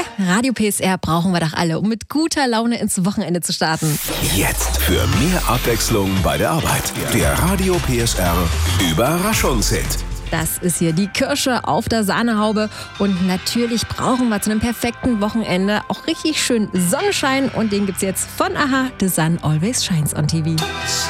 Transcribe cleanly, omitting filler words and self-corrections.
Ja, Radio PSR brauchen wir doch alle, um mit guter Laune ins Wochenende zu starten. Jetzt für mehr Abwechslung bei der Arbeit. Der Radio PSR Überraschungshit. Das ist hier die Kirsche auf der Sahnehaube. Und natürlich brauchen wir zu einem perfekten Wochenende auch richtig schön Sonnenschein. Und den gibt's jetzt von Aha, The Sun Always Shines on TV.